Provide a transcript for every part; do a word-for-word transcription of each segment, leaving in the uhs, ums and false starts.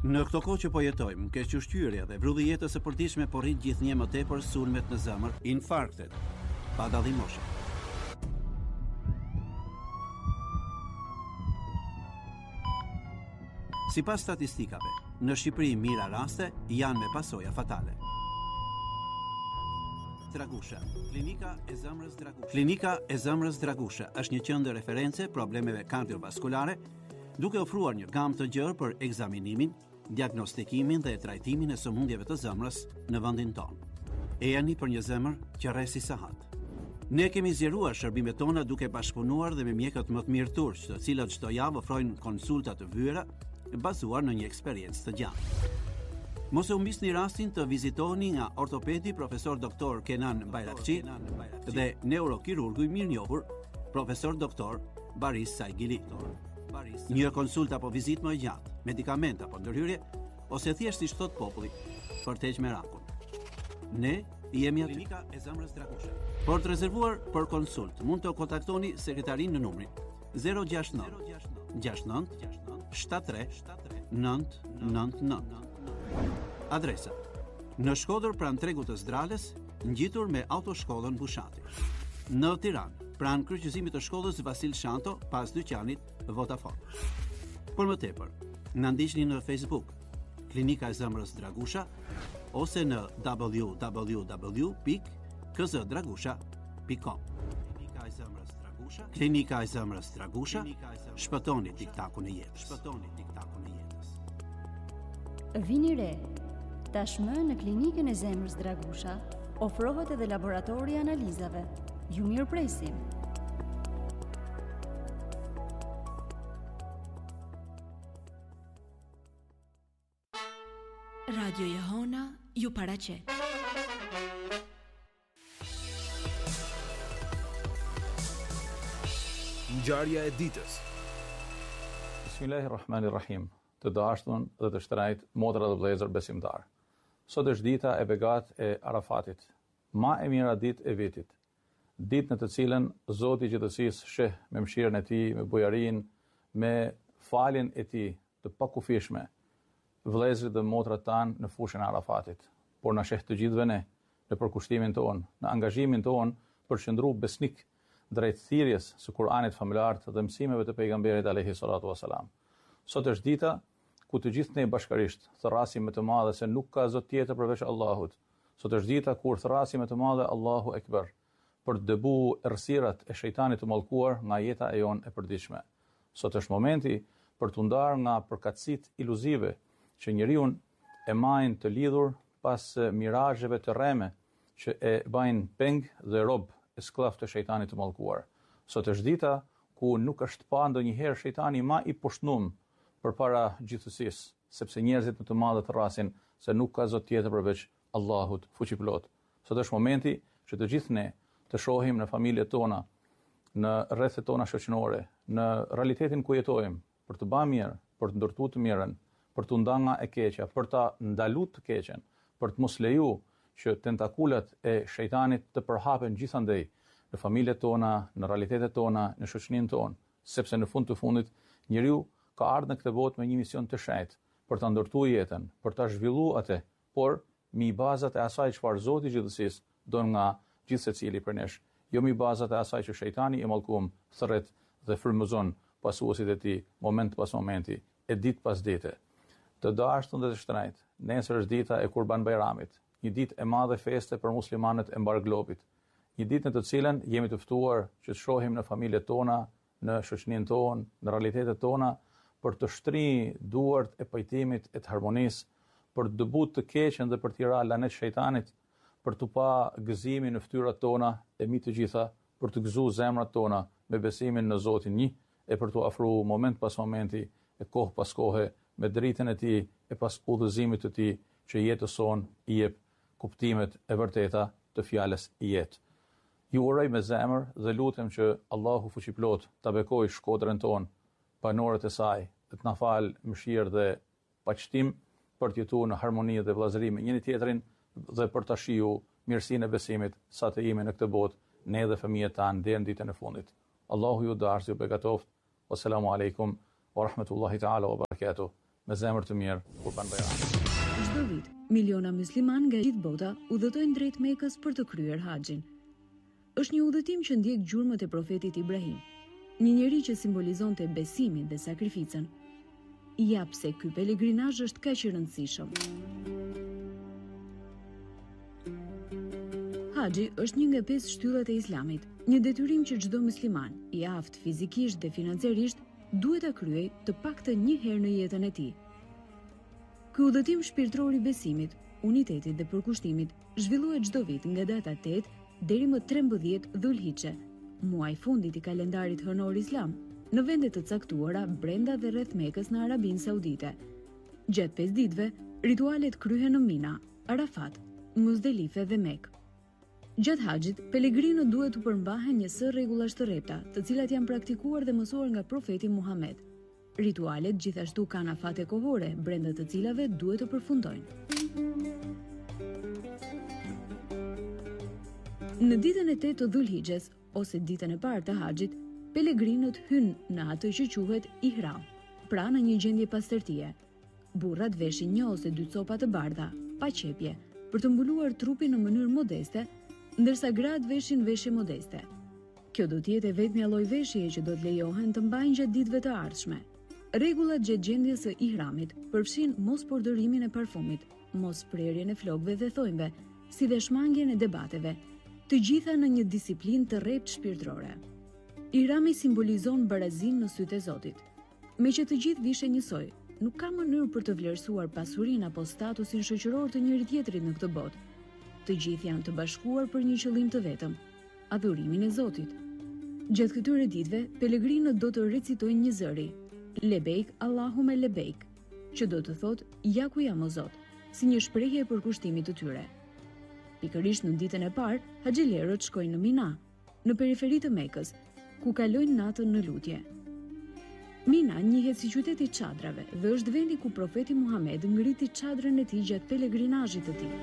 Në këto kohë që po jetojmë, kequshqyrja dhe vrulli i jetës së përditshme po rrit gjithnjë më tepër sulmet në zemër, infarktet, pa dallim moshe. Sipas statistikave, në Shqipëri mira raste janë me pasoja fatale. Dragusha, klinika e zemrës Dragusha. Klinika e zemrës Dragusha është një qendër referencë problemeve kardiovaskulare, duke ofruar një gamë të gjerë për ekzaminimin, diagnostikimin dhe trajtimin e sëmundjeve të zemrës në vendin tonë. E jani për një zemër që rresi sahat. Ne kemi zgjeruar shërbimet tona duke bashkëpunuar dhe me mjekët më të mirë turq, të cilët çdo javë ofrojnë konsulta të vyera bazuar në një eksperiencë të gjatë. Mos e humbisni rastin të vizitoni nga ortopedi profesor doktor Kenan Bayrakçi dhe neurokirurgu i mirënjohur profesor doktor Baris Saigili. Një konsult apo vizitë më e gjatë, medikament apo ndërhyrje, ose thjesht si thot populli, për të heqë merakun. Ne jemi aty. Klinika e zemrës Dragusha. Por të rezervuar për konsult, mund të kontaktoni sekretarin në numrin zero gjasht nëntë gjasht nëntë shtat tre nëntë nëntë nëntë. Adresa: në Shkodër pranë tregut të Zdrales, ngjitur me autoshkollën Bushati. Në Tiranë, pranë kryqëzimit të shkollës Vasil Shanto, pas dyqanit Vodafone. Për më tepër, na ndiqni në Facebook, Klinika e zemrës Dragusha, ose në w w w pikë k z dragusha pikë com. Klinika e zemrës Dragusha, Klinika e zemrës Dragusha, shpëtoni tiktakun e jetës. Shpëtoni tiktakun e jetës. Vini re. Tashmë në Klinikën e zemrës Dragusha ofrohet edhe laboratori i analizave. Ju mirëpresim. Radio Jehona ju paraqet. Ngjarja e ditës. Bismillahirrahmanirrahim. Të dashtun dhe të shtrajt, motra dhe vëllezër besimtar. Sot është dita e begat e Arafatit, ma e mira ditë e vitit. Ditë në të cilën Zoti i Gjithësisë sheh me mëshirën e Tij, me bujarinë, me faljen e Tij të pakufishme vëllezërit dhe motrat tanë në fushën e Arafatit, por na sheh të gjithëve ne në përkushtimin tonë, në angazhimin tonë për qëndru besnik drejt thirrjes së Kur'anit familjar dhe mësimeve të pejgamberit alayhi salatu wasalam. Sot është dita ku të gjithë ne bashkërisht thrasim me të madhe se nuk ka zot tjetër përveç Allahut. Sot është dita kur thrasim me të madhe Allahu Ekber, për të dëbu errësirat e shejtanit të mallkuar nga jeta e jonë e përditshme. Sot është momenti për t'u ndarë nga përkatësitë iluzive që njeriu e majnë të lidhur pas mirazheve të rreme që e bajnë peng dhe rob e skllav të shejtanit të mallkuar. Sot është dita ku nuk është pa ndonjëherë shejtani ma i poshtnuar përpara gjithësisë, sepse njerëzit më të madhe të rrasin se nuk ka zot tjetër përveç Allahut fuqiplot. Sot është momenti që të gjithë ne të shohim në familjet tona, në rrethet tona shoqërore, në realitetin ku jetojmë, për të bërë mirë, për të ndërtuar të mirën, për të ndarë nga e keqja, për të ndaluar të keqen, për të mos leju që tentakulat e shejtanit të përhapen gjithandej në familjet tona, në realitetet tona, në shoqërinë tonë, sepse në fund të fundit njeriu ka ardhur në këtë botë me një mision të shenjtë, për ta ndërtuar jetën, për ta zhvilluar atë, por mi bazat e asaj çfarë Zoti i Gjithësisë don nga gjithë secili për nesh, jo mi bazat e asaj që shejtani i mallkuar thret dhe frymëzon pasuesit e tij moment pas momenti, e ditë pas dite. Të dashtun dhe të shtrajt, nesër është dita e Kurban Bayramit, një ditë e madhe feste për muslimanët e mbar globit, një ditë në të cilën jemi të ftuar që të shohim në familjet tona, në shoqërinë tonë, në realitetet tona, për të shtrirë duart e pajtimit e të harmonisë, për të dëbuar të keqen dhe për të ra lanet shejtanit, për të pa gëzimin në fytyrat tona e mbi të gjitha, për të gëzuar zemrat tona me besimin në Zotin një, e për të ofruar moment pas momenti, e kohë pas kohe, me dritën e Tij e pas udhëzimit të Tij që jetës sonë i jep kuptimet e vërteta të fjalës jetë. Ju uroj me zemër dhe lutem që Allahu fuqiplot ta bekojë Shkodrën tonë, banorët e saj, të na falë mëshirë dhe paqëtim për të jetuar në harmoni dhe vëllazëri me njëri tjetrin dhe për ta shijuar mirësinë e besimit sa të jemi në këtë botë, ne dhe fëmijët tanë deri në ditën e fundit. Allahu ju dashur, ju begatoft. Wassalamu alaikum wa rahmatullahi ta'ala wa barakatuh. me zemër të mirë kur kanë Bajramin. Çdo vit, miliona musliman nga gjithë bota udhëtojnë drejt Mekës për të kryer haxhin. Është një udhëtim që ndjek gjurmët e profetit Ibrahim, një njeri që simbolizonte besimin dhe sakrificën. Ja pse ky pelegrinazh është kaq i rëndësishëm. Haxhi është një nga pesë shtyllat e Islamit, një detyrim që çdo musliman, i aftë fizikisht dhe financiarisht, duhet ta kryejë të paktën një herë në jetën e tij. Ky udhëtim shpirtëror i besimit, unitetit dhe përkushtimit zhvillohet çdo vit nga data tetë deri më trembëdhjetë Dhulhixhe, muaji i fundit i kalendarit hënor islam, në vende të caktuara brenda dhe rreth Mekës në Arabinë Saudite. Gjatë pesë ditëve, ritualet kryhen në Mina, Arafat, Muzdelife dhe Mekë. Gjatë haxhit, pelegrinët duhet të përmbahen një sër rregullash të rrepta, të cilat janë praktikuar dhe mësuar nga profeti Muhammed. Ritualet gjithashtu kanë afate kohore, brenda të cilave duhet të përfundojnë. Në ditën e tetë të Dhulhixhes, ose ditën e parë të haxhit, pelegrinët hynë në atë që quhet ihram, pra në një gjendje pastërtie. Burrat veshin një ose dy copa të bardha, pa qepje, për të mbuluar trupin në mënyrë modeste, ndërsa gratë veshin veshje modeste. Kjo do të jetë vetmja lloj veshjeje që do të lejohen të mbajnë gjatë ditëve të ardhshme. Rregullat gjatë gjendjes së ihramit përfshin mos përdorimin e parfumit, mos prerjen e flokëve dhe thonjve, si dhe shmangjen e debateve, të gjitha në një disiplinë të rreptë shpirtërore. Ihrami simbolizon barazinë në sytë e Zotit. Me që të gjithë vishen njësoj, nuk ka mënyrë për të vlerësuar pasurinë apo statusin shoqëror të njëri tjetrit në këtë botë. Të gjithë janë të bashkuar për një qëllim të vetëm, adhurimin e Zotit. Gjatë këtyre ditëve, pelegrinët do të recitojnë një zëri, Lebejk Allahume Lebejk, që do të thotë ja ku jam o Zot, si një shprehje e përkushtimit të tyre. Pikërisht në ditën e parë, haxhilerët shkojnë në Mina, në periferi të Mekës, ku kalojnë natën në lutje. Mina njihet si qyteti i çadrave dhe është vendi ku profeti Muhammed ngriti çadrën e tij gjatë pelegrinazhit të tij.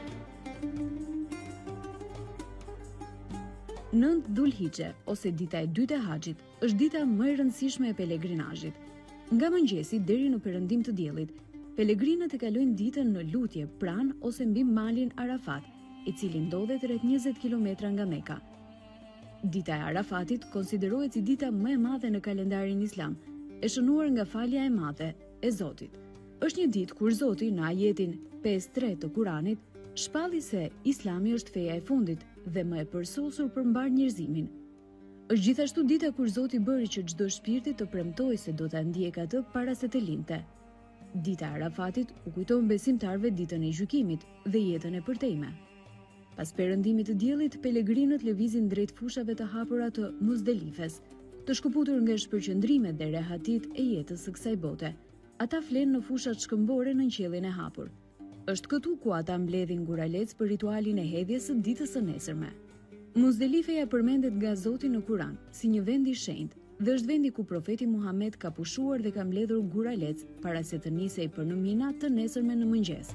Nëntë Dhulhixhe, ose dita e dytë e haxhit, është dita më e rëndësishme e pelegrinazhit. Nga mëngjesi deri në perëndim të diellit, pelegrinët e kalojnë ditën në lutje pranë ose mbi malin Arafat, i cili ndodhet rreth njëzet kilometra nga Meka. Dita e Arafatit konsiderohet si dita më e madhe në kalendarin islam, e shënuar nga falja e madhe e Zotit. Është një ditë kur Zoti në ajetin pesëdhjetë e tre të Kuranit shpalli se Islami është feja e fundit dhe më e përsosur për mbar njerëzimin. Është gjithashtu dita kur Zoti bëri që çdo shpirti të premtojë se do ta ndjekë atë para se të lindte. Dita e Arafatit u kujton besimtarëve ditën e gjykimit dhe jetën e përtejme. Pas perëndimit të diellit, pelegrinët lëvizin drejt fushave të hapura të Muzdelifes, të shkëputur nga shpërqendrimet dhe rehatit e jetës së kësaj bote. Ata flenë në fushat shkëmbore në qiellin e hapur. Është këtu ku ata mbledhin guralec për ritualin e hedhjes së ditës së nesërme. Muzdelifeja përmendet nga Zoti në Kur'an si një vend i shenjtë dhe është vendi ku profeti Muhammed ka pushuar dhe ka mbledhur guralec para se të nisej për në Mina të nesërme në mëngjes.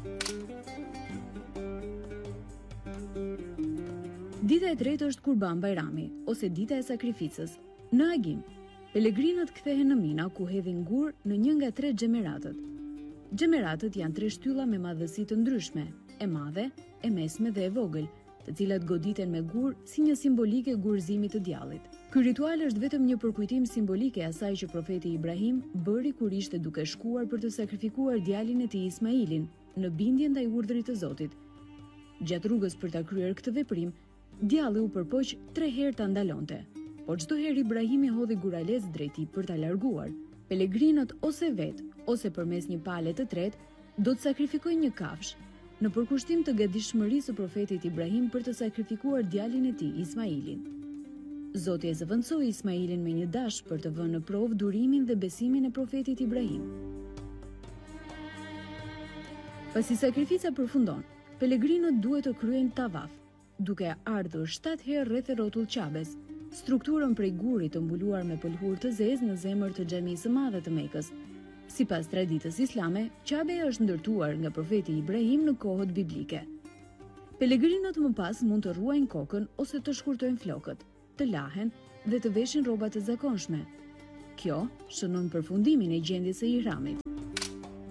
Dita e tretë është Kurban Bajrami, ose dita e sakrificës. Në agim, pelegrinët kthehen në Mina ku hedhin gur në një nga tre xhemeratët. Xhemeratët janë tre shtylla me madhësi të ndryshme, e madhe, e mesme dhe e vogël, të cilat goditen me gur si një simbolike gurëzimit të djallit. Ky ritual është vetëm një përkujtim simbolik e asaj që profeti Ibrahim bëri kur ishte duke shkuar për të sakrifikuar djalin e tij Ismailin në bindje ndaj urdhrit të Zotit. Gjatë rrugës për ta kryer këtë veprim, djalli u përpoq tre herë ta ndalonte, por çdo herë Ibrahimi hodhi guralec drejt tij për ta larguar. Pelegrinët ose vetë ose përmes një pale të tretë do të sakrifikojnë një kafshë në përkushtim të gatishmërisë së profetit Ibrahim për të sakrifikuar djalin e tij Ismailin. Zoti e zëvendësoi Ismailin me një dash për të vënë në provë durimin dhe besimin e profetit Ibrahim. Pasi sakrifica përfundon, pelegrinët duhet të kryejnë tavaf, duke ardhur shtatë herë rreth e rrotull Qabes, strukturën prej gurit të mbuluar me pëlhur të zezë në zemër të xhamisë së madhe të Mekës. Sipas traditës islame, Qabeja është ndërtuar nga profeti Ibrahim në kohët biblike. Pelegrinët më pas mund të ruajnë kokën ose të shkurtojnë flokët, të lahen dhe të veshin rroba të zakonshme. Kjo shënon përfundimin e gjendjes së ihramit.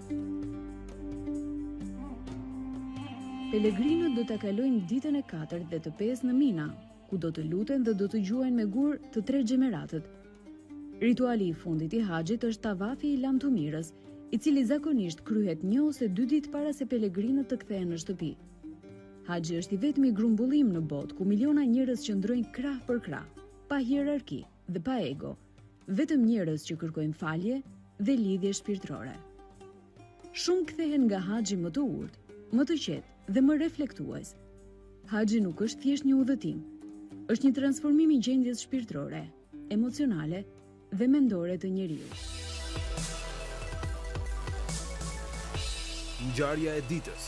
Pelegrinët do ta kalojnë ditën e katërt dhe të pesë në Mina, ku do të luten dhe do të gjuajnë me gur të tre xhemeratët. Rituali i fundit i haxhit është tavafi i lamtumirës, i cili zakonisht kryhet një ose dy ditë para se pelegrinët të kthehen në shtëpi. Haxhi është i vetmi grumbullim në botë ku miliona njerëz qëndrojnë krah për krah, pa hierarki dhe pa ego, vetëm njerëz që kërkojnë falje dhe lidhje shpirtërore. Shumë kthehen nga haxhi më të urtë, më të qetë dhe më reflektues. Haxhi nuk është thjesht një udhëtim, është një transformim i gjendjes shpirtërore, emocionale dhe mendore të njeriu. Ngjarja e ditës.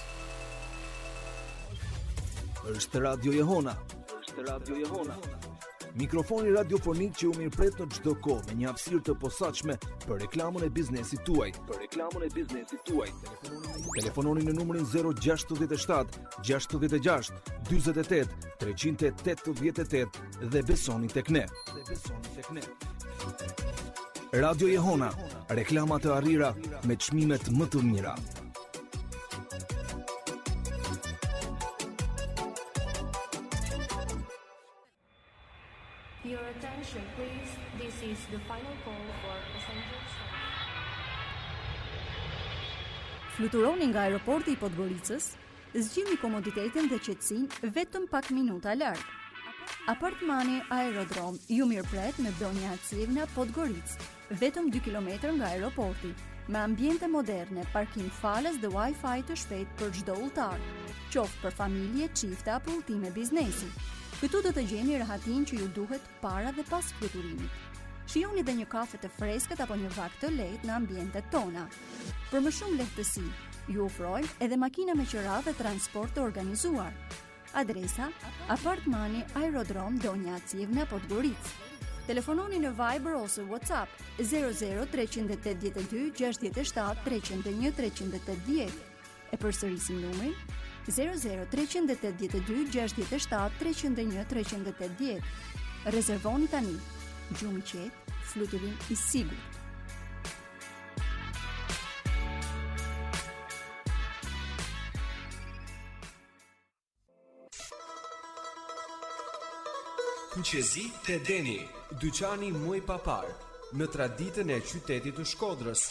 Është Radio Jehona. Është Radio Jehona. Mikrofoni radiofonik që u mirëpret në çdo kohë me një hapësirë të posaçme për reklamën e biznesit tuaj. Për reklamën e biznesit tuaj. Telefononi në numrin zero gjasht shtat, gjasht gjasht, dyzet e tetë, treqind e tetëdhjetë e tetë dhe besoni tek ne. Dhe besoni tek ne. Radio Jehona, reklama të arrira me çmimet më të mira. Your attention, please. This is the final call for passenger service. Fluturoni nga aeroporti i Podgoricës, zgjidhni komoditetin dhe qetësinë vetëm pak minuta larg. Apartmani Aerodrom ju mirëpret me Donja Acivna Podgoricë, vetëm dy kilometra nga aeroporti, me ambiente moderne, parkim falas dhe Wi-Fi të shpejt për çdo udhëtar, qoftë për familje, çifte apo udhëtime biznesi. Këtu do të gjeni rahatin që ju duhet para dhe pas fluturimit. Shijoni dhe një kafe të freskët apo një vakt të lehtë në ambientet tona. Për më shumë lehtësi, ju ofrojmë edhe makina me qira dhe transport të organizuar. Adresa: Apartmani Aerodrom Donja Acivna Podgoricë. Telefononi në Viber ose WhatsApp zero zero tre opt dy gjasht shtat tre zero një tre opt zero. E përsërisim numrin zero zero tre opt dy gjasht shtat tre zero një tre opt zero. Rezervoni tani. Gjumë i qetë, fluturim i sigurt. Kuqezi te Deni, dyqani muj papar, në traditën e qytetit të Shkodrës.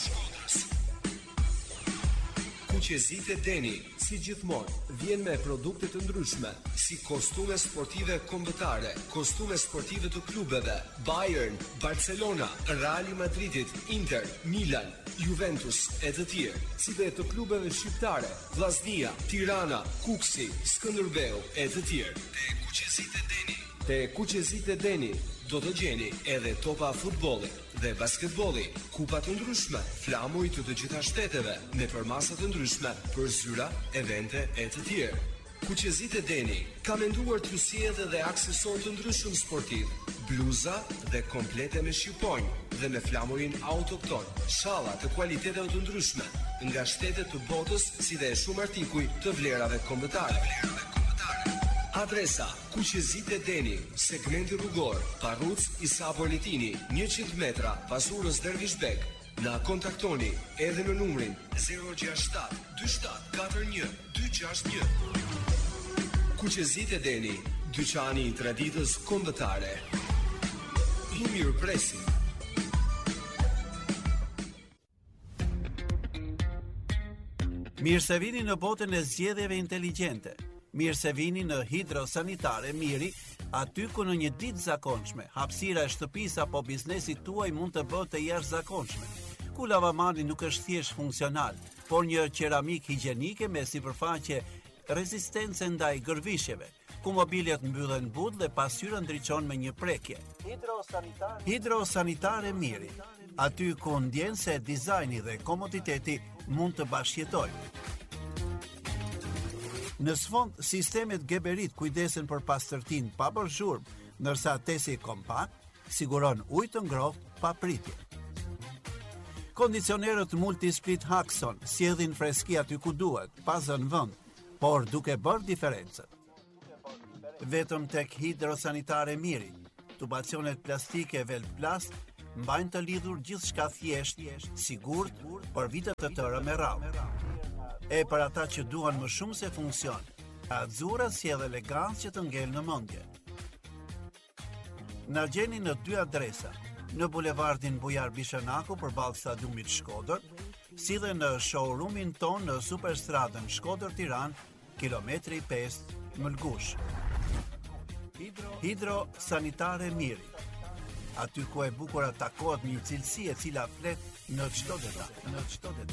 Kuqezi te Deni, si gjithmonë, vjen me produkte të ndryshme, si kostume sportive kombëtare, kostume sportive të klubeve, Bayern, Barcelona, Real Madridit, Inter, Milan, Juventus e të tjerë, si dhe të klubeve shqiptare, Vllaznia, Tirana, Kuksi, Skënderbeu e të tjerë. Te Kuqezit e Deni. Te Kuqezit e Deni do të gjeni edhe topa futbolli dhe basketbolli, kupa të ndryshme, flamuj të të gjitha shteteve, me përmasa të ndryshme për zyra, evente e të tjerë. Kuqezit e Deni ka menduar t'ju sjellë edhe aksesor të ndryshëm sportiv, bluza dhe komplete me shqiponjë dhe me flamurin autokton, shalla të kualiteteve të ndryshme, nga shtetet të botës, si dhe shumë artikuj të vlerave kombëtare. Adresa: Kuqezit e Deni, segmenti rrugor, Parruc Isa Bolitini, njëqind metra pas urës Dervishbek. Na kontaktoni edhe në numrin zero gjasht shtat dy shtat katër një dy gjasht një. Kuqezit e Deni, dyqani i traditës kombëtare. Ju mirëpresim. Mirë se vini në botën e zgjedhjeve inteligjente. Mirë se vini në Hidrosanitare Miri, aty ku në një ditë zakonshme, hapësira e shtëpisë apo biznesit tuaj mund të bëhet e jashtëzakonshme. Ku lavamani nuk është thjesht funksional, por një qeramik higjienike me sipërfaqe rezistence ndaj gërvishjeve, ku mobiljet mbyllen but dhe pasqyra ndriçon me një prekje. Hidrosanitare, Hidrosanitare Miri, aty ku ndjen se dizajni dhe komoditeti mund të bashkëjetojnë. Në sfond, sistemet Geberit kujdesen për pastërtin pa bërë zhurmë, ndërsa tesi kompakt siguron ujë të ngrohtë pa pritje. Kondicionerët Multisplit Haxon sjellin freski aty ku duhet, pa zënë vend, por duke bërë diferencën. Vetëm tek Hidrosanitare Miri, tubacionet plastike Velplast mbajnë të lidhur gjithçka thjesht, sigurt, për vite të tëra me radhë. E për ata që duan më shumë se funksion, Azzurra sjell elegancë që të ngel në mendje. Na gjeni në dy adresa, në bulevardin Bujar Bishanaku përballë stadiumit Shkodër, si dhe në showroomin ton në Superstradën Shkodër Tiranë, kilometri pesë, Mëlgush. Hidro Sanitare Miri. Aty ku e bukur takohet një cilësi e cila flet në çdo detaj, në çdo detaj.